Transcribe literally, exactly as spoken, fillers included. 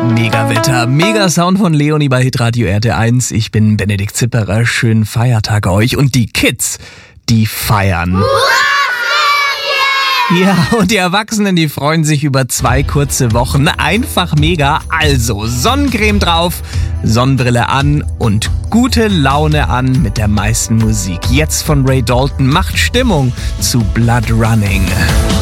Mega Wetter, mega Sound von Leonie bei Hitradio R T eins. Ich bin Benedikt Zipperer. Schönen Feiertag euch. Und die Kids, die feiern. Ja, und die Erwachsenen, die freuen sich über zwei kurze Wochen. Einfach mega. Also Sonnencreme drauf, Sonnenbrille an und gute Laune an mit der meisten Musik. Jetzt von Ray Dalton, macht Stimmung zu Blood Running.